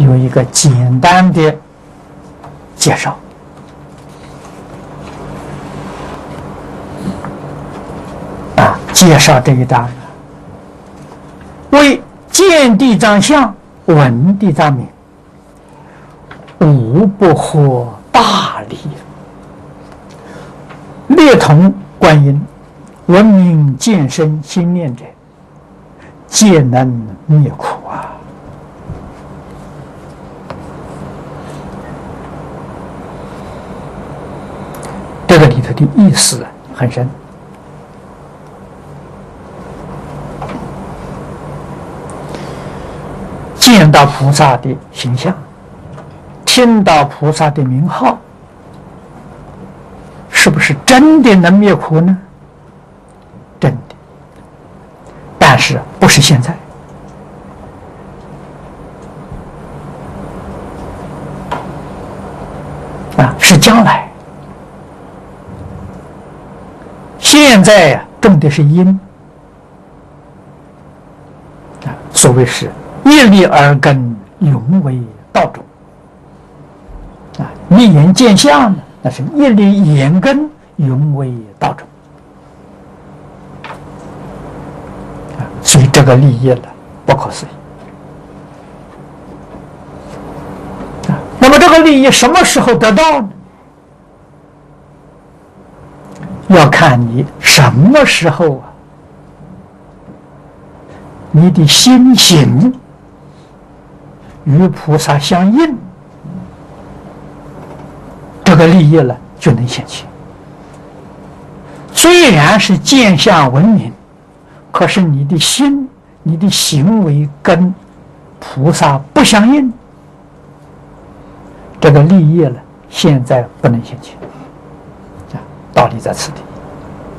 有一个简单的介绍。介绍这一章，为见地藏相，闻地藏名，无不获大利。略同观音，闻名见身心念者，皆能灭苦啊！这个里头的意思很深。见到菩萨的形象，听到菩萨的名号，是不是真的能灭苦呢？真的，但是不是现在。是将来。现在呀，种的是因。所谓是业力而根，永为道种。立言见相呢，那是业力眼根，永为道种。所以这个利益了，不可思议。那么这个利益什么时候得到呢？要看你什么时候啊，你的心行与菩萨相应，这个利益了就能显现。虽然是见相闻名，可是你的心、你的行为跟菩萨不相应，这个利益了现在不能显现。道理在此地。